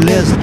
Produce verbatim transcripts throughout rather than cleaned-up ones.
Leslie.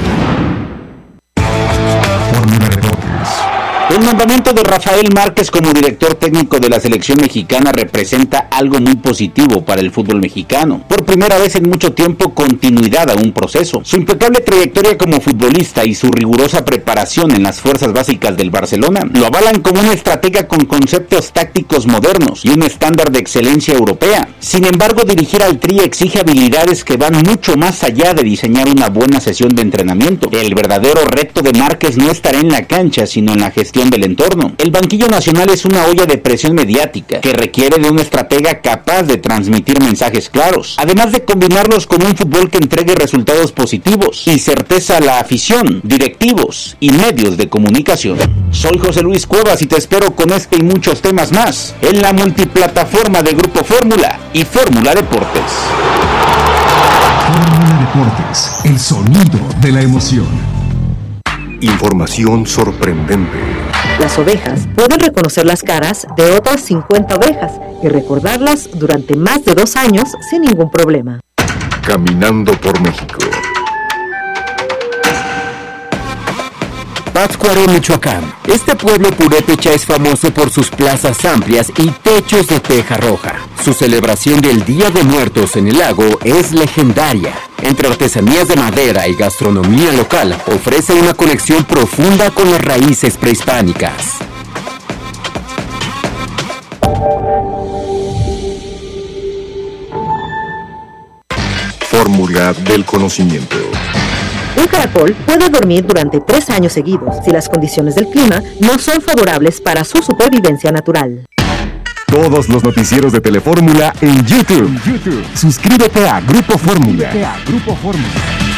Fórmula Deportes. El nombramiento de Rafael Márquez como director técnico de la selección mexicana representa algo muy positivo para el fútbol mexicano. Por primera vez en mucho tiempo, continuidad a un proceso. Su impecable trayectoria como futbolista y su rigurosa preparación en las fuerzas básicas del Barcelona lo avalan como un estratega con conceptos tácticos modernos y un estándar de excelencia europea. Sin embargo, dirigir al Tri exige habilidades que van mucho más allá de diseñar una buena sesión de entrenamiento. El verdadero reto de Márquez no estará en la cancha, sino en la gestión del entorno. El banquillo nacional es una olla de presión mediática que requiere de un estratega capaz de transmitir mensajes claros, además de combinarlos con un fútbol que entregue resultados positivos y certeza a la afición, directivos y medios de comunicación. Soy José Luis Cuevas y te espero con este y muchos temas más en la multiplataforma de Grupo Fórmula y Fórmula Deportes. Fórmula Deportes, el sonido de la emoción. Información sorprendente. Las ovejas pueden reconocer las caras de otras cincuenta ovejas y recordarlas durante más de dos años sin ningún problema. Caminando por México. Pátzcuaro, Michoacán. Este pueblo purépecha es famoso por sus plazas amplias y techos de teja roja. Su celebración del Día de Muertos en el lago es legendaria. Entre artesanías de madera y gastronomía local, ofrece una conexión profunda con las raíces prehispánicas. Fórmula del conocimiento. Un caracol puede dormir durante tres años seguidos si las condiciones del clima no son favorables para su supervivencia natural. Todos los noticieros de Telefórmula en YouTube. YouTube. Suscríbete a Grupo Fórmula. A Grupo Fórmula.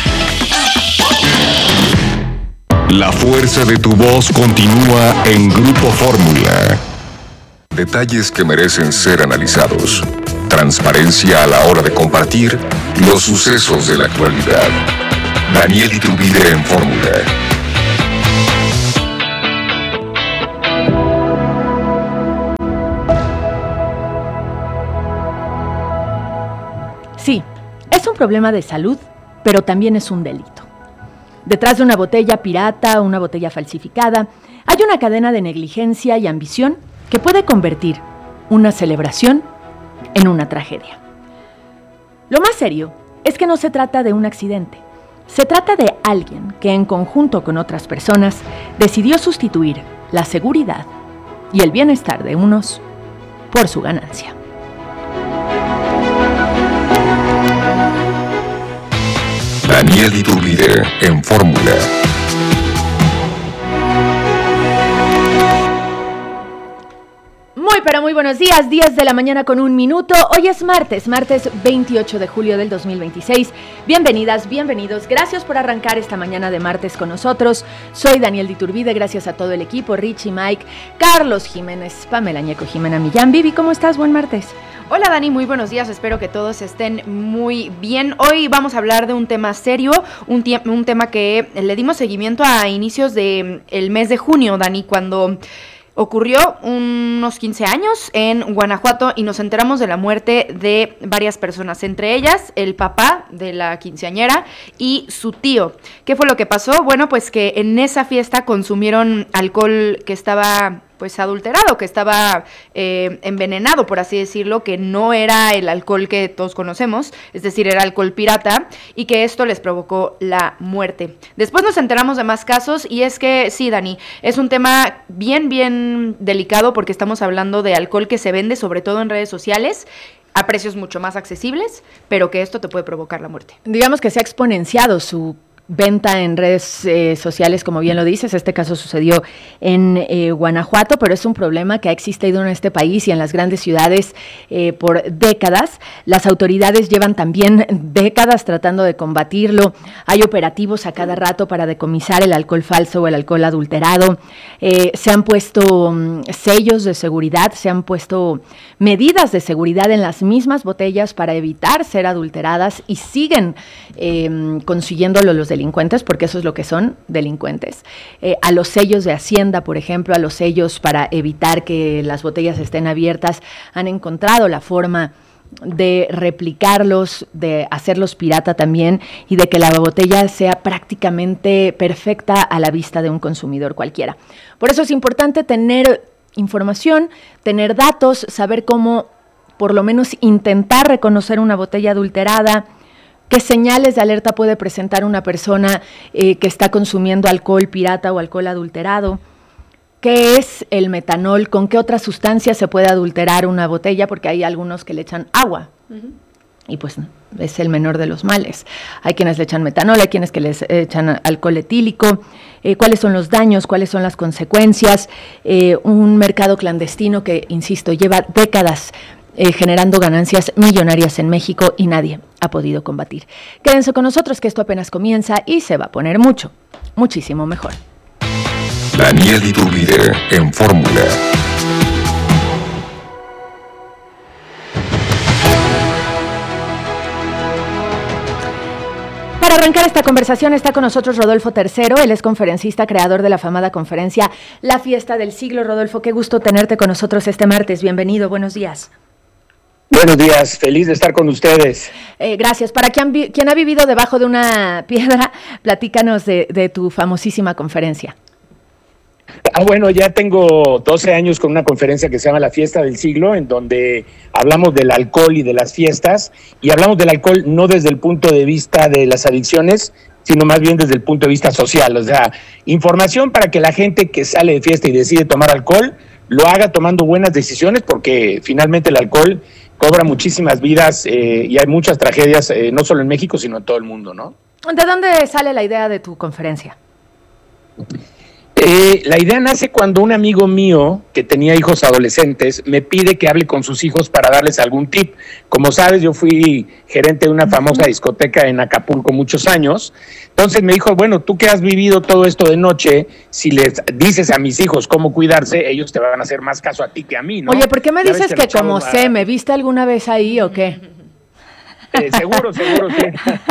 La fuerza de tu voz continúa en Grupo Fórmula. Detalles que merecen ser analizados. Transparencia a la hora de compartir los sucesos de la actualidad. Daniel Iturbide en Fórmula. Sí, es un problema de salud, pero también es un delito. Detrás de una botella pirata o una botella falsificada, hay una cadena de negligencia y ambición que puede convertir una celebración en una tragedia. Lo más serio es que no se trata de un accidente. Se trata de alguien que en conjunto con otras personas decidió sustituir la seguridad y el bienestar de unos por su ganancia. Daniel Iturbide en Fórmula. Muy pero muy buenos días, diez de la mañana con un minuto. Hoy es martes, martes veintiocho de julio del dos mil veintiséis. Bienvenidas, bienvenidos. Gracias por arrancar esta mañana de martes con nosotros. Soy Daniel Iturbide, gracias a todo el equipo, Richie, Mike, Carlos Jiménez, Pamela Ñeco, Jimena Millán. Vivi, ¿cómo estás? Buen martes. Hola Dani, muy buenos días, espero que todos estén muy bien. Hoy vamos a hablar de un tema serio, un, tie- un tema que le dimos seguimiento a inicios del mes de junio, Dani, cuando ocurrió unos quince años en Guanajuato y nos enteramos de la muerte de varias personas, entre ellas el papá de la quinceañera y su tío. ¿Qué fue lo que pasó? Bueno, pues que en esa fiesta consumieron alcohol que estaba pues adulterado, que estaba eh, envenenado, por así decirlo, que no era el alcohol que todos conocemos, es decir, era alcohol pirata, y que esto les provocó la muerte. Después nos enteramos de más casos, y es que, sí, Dani, es un tema bien, bien delicado, porque estamos hablando de alcohol que se vende, sobre todo en redes sociales, a precios mucho más accesibles, pero que esto te puede provocar la muerte. Digamos que se ha exponenciado su venta en redes eh, sociales, como bien lo dices. Este caso sucedió en eh, Guanajuato, pero es un problema que ha existido en este país y en las grandes ciudades eh, por décadas. Las autoridades llevan también décadas tratando de combatirlo. Hay operativos a cada rato para decomisar el alcohol falso o el alcohol adulterado. Eh, se han puesto um, sellos de seguridad, se han puesto medidas de seguridad en las mismas botellas para evitar ser adulteradas, y siguen eh, consiguiéndolo los delincuentes, porque eso es lo que son, delincuentes. Eh, a los sellos de Hacienda, por ejemplo, a los sellos para evitar que las botellas estén abiertas, han encontrado la forma de replicarlos, de hacerlos pirata también y de que la botella sea prácticamente perfecta a la vista de un consumidor cualquiera. Por eso es importante tener información, tener datos, saber cómo por lo menos intentar reconocer una botella adulterada, qué señales de alerta puede presentar una persona eh, que está consumiendo alcohol pirata o alcohol adulterado. ¿Qué es el metanol? ¿Con qué otras sustancias se puede adulterar una botella? Porque hay algunos que le echan agua. Uh-huh. Y pues es el menor de los males. Hay quienes le echan metanol, hay quienes que les echan alcohol etílico. Eh, ¿Cuáles son los daños? ¿Cuáles son las consecuencias? Eh, un mercado clandestino que, insisto, lleva décadas eh, generando ganancias millonarias en México y nadie ha podido combatir. Quédense con nosotros que esto apenas comienza y se va a poner mucho, muchísimo mejor. Daniel Iturbide en Fórmula. Para arrancar esta conversación está con nosotros Rodolfo Tercero, él es conferencista, creador de la afamada conferencia La Fiesta del Siglo. Rodolfo, qué gusto tenerte con nosotros este martes, bienvenido, buenos días. Buenos días, feliz de estar con ustedes. Eh, gracias. Para quien, vi- quien ha vivido debajo de una piedra, platícanos de, de tu famosísima conferencia. Ah, bueno, ya tengo doce años con una conferencia que se llama La Fiesta del Siglo, en donde hablamos del alcohol y de las fiestas, y hablamos del alcohol no desde el punto de vista de las adicciones, sino más bien desde el punto de vista social. O sea, información para que la gente que sale de fiesta y decide tomar alcohol, lo haga tomando buenas decisiones, porque finalmente el alcohol cobra muchísimas vidas eh, y hay muchas tragedias, eh, no solo en México, sino en todo el mundo, ¿no? ¿De dónde sale la idea de tu conferencia? Eh, la idea nace cuando un amigo mío que tenía hijos adolescentes me pide que hable con sus hijos para darles algún tip. Como sabes, yo fui gerente de una famosa discoteca en Acapulco muchos años. Entonces me dijo, bueno, tú que has vivido todo esto de noche, si les dices a mis hijos cómo cuidarse, ellos te van a hacer más caso a ti que a mí, ¿no? Oye, ¿por qué me Ya dices ves que, que como chavos, sé, me viste alguna vez ahí o qué? Eh, seguro, seguro, sí.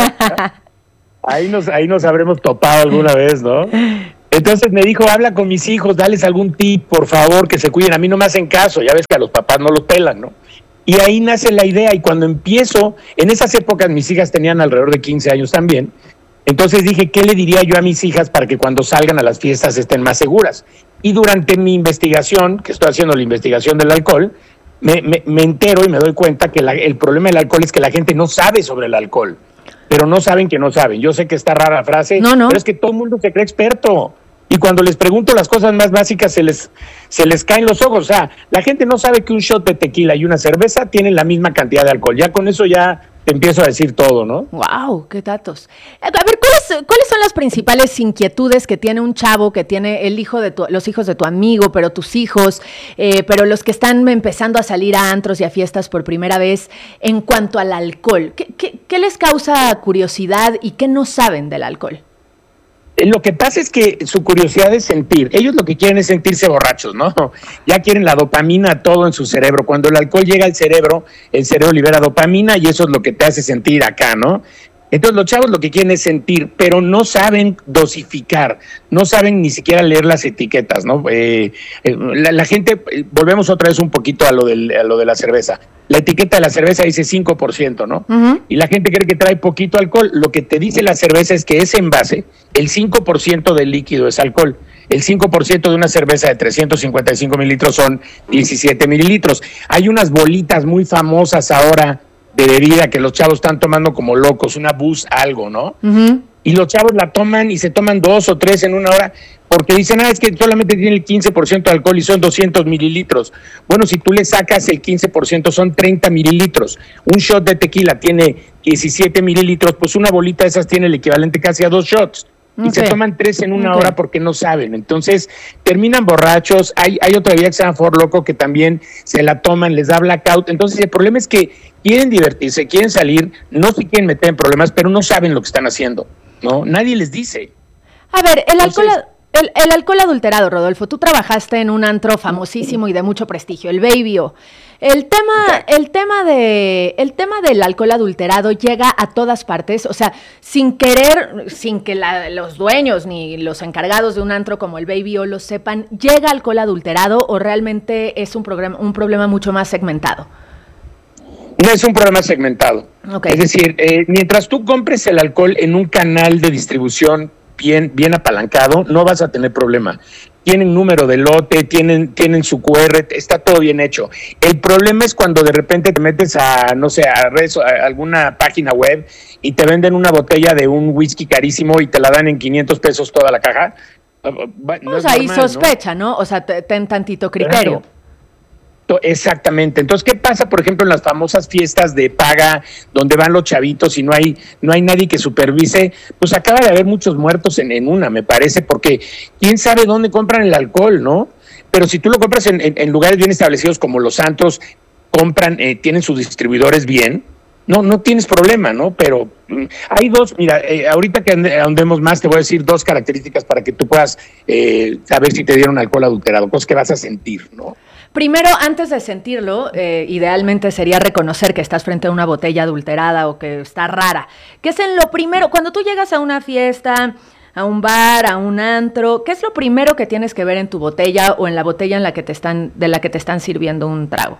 Ahí nos, ahí nos habremos topado alguna vez, ¿no? Entonces me dijo, habla con mis hijos, dales algún tip, por favor, que se cuiden. A mí no me hacen caso, ya ves que a los papás no los pelan, ¿no? Y ahí nace la idea, y cuando empiezo, en esas épocas mis hijas tenían alrededor de quince años también, entonces dije, ¿qué le diría yo a mis hijas para que cuando salgan a las fiestas estén más seguras? Y durante mi investigación, que estoy haciendo la investigación del alcohol, me, me, me entero y me doy cuenta que la, el problema del alcohol es que la gente no sabe sobre el alcohol, pero no saben que no saben. Yo sé que está rara la frase, no, no. pero es que todo el mundo se cree experto. Y cuando les pregunto las cosas más básicas, se les, se les caen los ojos. O sea, la gente no sabe que un shot de tequila y una cerveza tienen la misma cantidad de alcohol. Ya con eso ya te empiezo a decir todo, ¿no? ¡Wow! ¡Qué datos! A ver, ¿cuáles, ¿cuáles son las principales inquietudes que tiene un chavo, que tiene el hijo de tu, los hijos de tu amigo, pero tus hijos, eh, pero los que están empezando a salir a antros y a fiestas por primera vez en cuanto al alcohol? ¿Qué, qué, qué les causa curiosidad y qué no saben del alcohol? Lo que pasa es que su curiosidad es sentir. Ellos lo que quieren es sentirse borrachos, ¿no? Ya quieren la dopamina todo en su cerebro. Cuando el alcohol llega al cerebro, el cerebro libera dopamina y eso es lo que te hace sentir acá, ¿no? Entonces los chavos lo que quieren es sentir, pero no saben dosificar, no saben ni siquiera leer las etiquetas, ¿no? Eh, eh, la, la gente, eh, volvemos otra vez un poquito a lo, del, a lo de la cerveza. La etiqueta de la cerveza dice cinco por ciento, ¿no? Uh-huh. Y la gente cree que trae poquito alcohol. Lo que te dice la cerveza es que ese envase, el cinco por ciento del líquido es alcohol. El cinco por ciento de una cerveza de trescientos cincuenta y cinco mililitros son diecisiete mililitros. Hay unas bolitas muy famosas ahora de bebida que los chavos están tomando como locos, una Boost algo, ¿no? Uh-huh. Y los chavos la toman y se toman dos o tres en una hora porque dicen, ah, es que solamente tiene el quince por ciento de alcohol y son doscientos mililitros. Bueno, si tú le sacas el quince por ciento son treinta mililitros. Un shot de tequila tiene diecisiete mililitros, pues una bolita de esas tiene el equivalente casi a dos shots. Y okay. se toman tres en una okay. hora porque no saben. Entonces, terminan borrachos. Hay, hay otra bebida que se llama Four Loko que también se la toman, les da blackout. Entonces, el problema es que quieren divertirse, quieren salir, no se quieren meter en problemas, pero no saben lo que están haciendo, ¿no? Nadie les dice. A ver, el Entonces, alcohol... El, el alcohol adulterado, Rodolfo, tú trabajaste en un antro famosísimo y de mucho prestigio, el Baby-O. El tema, el tema de, el tema del alcohol adulterado llega a todas partes, o sea, sin querer, sin que la, los dueños ni los encargados de un antro como el Baby-O lo sepan, ¿llega alcohol adulterado o realmente es un, programa, un problema mucho más segmentado? No es un problema segmentado. Okay. Es decir, eh, mientras tú compres el alcohol en un canal de distribución bien, bien apalancado, no vas a tener problema. Tienen número de lote, tienen, tienen su cu erre, está todo bien hecho. El problema es cuando de repente te metes a, no sé, a, redes, a alguna página web y te venden una botella de un whisky carísimo y te la dan en quinientos pesos toda la caja. No pues ahí normal, sospecha, ¿no? ¿no? O sea, ten tantito criterio. Claro. Exactamente. Entonces, ¿qué pasa, por ejemplo, en las famosas fiestas de paga donde van los chavitos y no hay no hay nadie que supervise? Pues acaba de haber muchos muertos en, en una, me parece, porque quién sabe dónde compran el alcohol, ¿no? Pero si tú lo compras en, en, en lugares bien establecidos como los antros, compran, eh, tienen sus distribuidores bien, no no tienes problema, ¿no? Pero mm, hay dos, mira, eh, ahorita que ahondemos más, te voy a decir dos características para que tú puedas eh, saber si te dieron alcohol adulterado, cosas que vas a sentir, ¿no? Primero, antes de sentirlo, eh, idealmente sería reconocer que estás frente a una botella adulterada o que está rara. ¿Qué es en lo primero? Cuando tú llegas a una fiesta, a un bar, a un antro, ¿qué es lo primero que tienes que ver en tu botella o en la botella en la que te están, de la que te están sirviendo un trago?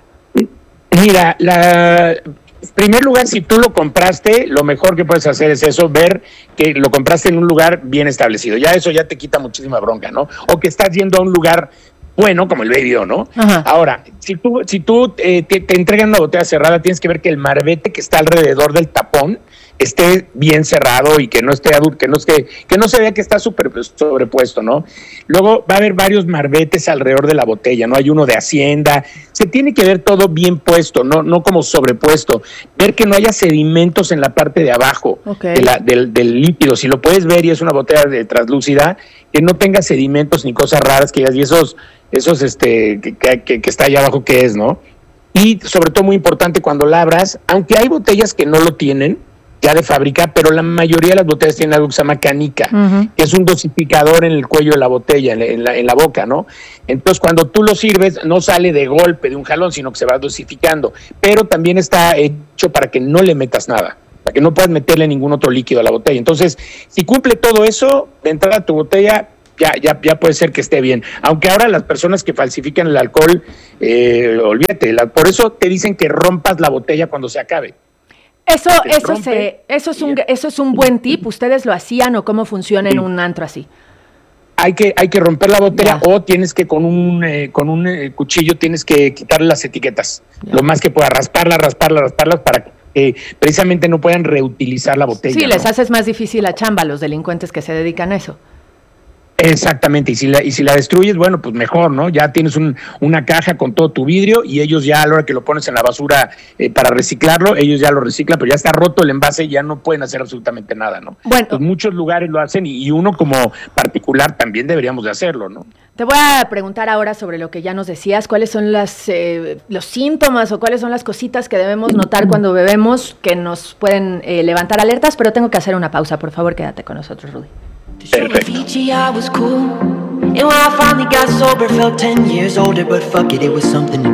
Mira, la... En primer lugar, si tú lo compraste, lo mejor que puedes hacer es eso, ver que lo compraste en un lugar bien establecido. Ya eso ya te quita muchísima bronca, ¿no? O que estás yendo a un lugar bueno, como el Baby O, ¿no? Ajá. Ahora, si tú, si tú eh, te, te entregan una botella cerrada, tienes que ver que el marbete que está alrededor del tapón esté bien cerrado y que no esté adulto, que no esté, que no se vea que está super, sobrepuesto, ¿no? Luego va a haber varios marbetes alrededor de la botella, ¿no? Hay uno de Hacienda, se tiene que ver todo bien puesto, no, no como sobrepuesto, ver que no haya sedimentos en la parte de abajo okay. de la, del, del líquido, si lo puedes ver y es una botella de translúcida, que no tenga sedimentos ni cosas raras que digas, y esos, esos este, que, que, que está allá abajo, ¿qué es, no? Y sobre todo muy importante cuando la abras, aunque hay botellas que no lo tienen, ya de fábrica, pero la mayoría de las botellas tienen algo que se llama canica, uh-huh. que es un dosificador en el cuello de la botella, en la, en, la, en la boca, ¿no? Entonces, cuando tú lo sirves, no sale de golpe, de un jalón, sino que se va dosificando, pero también está hecho para que no le metas nada, para que no puedas meterle ningún otro líquido a la botella. Entonces, si cumple todo eso, de entrada a tu botella, ya, ya, ya puede ser que esté bien. Aunque ahora las personas que falsifican el alcohol, eh, olvídate, la, por eso te dicen que rompas la botella cuando se acabe. Eso, eso, se, eso, es un, eso es un buen tip. ¿Ustedes lo hacían o cómo funciona en un antro así? Hay que, hay que romper la botella ya. O tienes que con un, eh, con un eh, cuchillo tienes que quitarle las etiquetas. Ya. Lo más que puedas, rasparlas, rasparlas, rasparlas para que eh, precisamente no puedan reutilizar la botella. Sí, ¿no? Les haces más difícil la chamba a los delincuentes que se dedican a eso. Exactamente, y si la, y si la destruyes, bueno, pues mejor, ¿no? Ya tienes un, una caja con todo tu vidrio y ellos ya a la hora que lo pones en la basura eh, para reciclarlo, ellos ya lo reciclan, pero ya está roto el envase y ya no pueden hacer absolutamente nada, ¿no? Bueno. Pues muchos lugares lo hacen y, y uno como particular también deberíamos de hacerlo, ¿no? Te voy a preguntar ahora sobre lo que ya nos decías, cuáles son las, eh, los síntomas o cuáles son las cositas que debemos notar cuando bebemos que nos pueden eh, levantar alertas, pero tengo que hacer una pausa, por favor, quédate con nosotros, Rudy. Perfecto. I was cool. And when I finally got sober, felt ten years older, but fuck it, it was something to